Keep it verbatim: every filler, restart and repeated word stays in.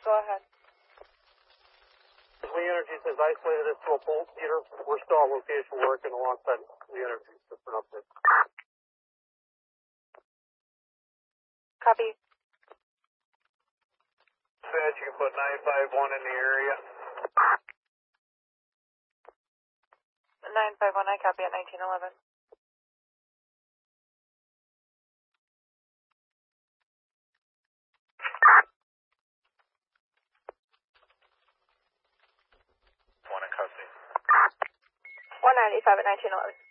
go ahead. Lee Energies has isolated this to a bolt heater. We're still on location working alongside Lee Energies. Just an update. Copy. Dispatch, you can put nine five one in the area. nine five one, I copy at nineteen eleven. One in custody. one ninety-five at nineteen eleven.